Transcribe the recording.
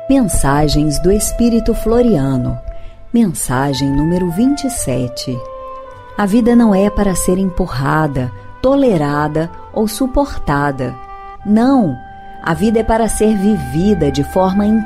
Mensagens do Espírito Floriano. Mensagem número 27. A vida não é para ser empurrada, tolerada ou suportada. Não, a vida é para ser vivida de forma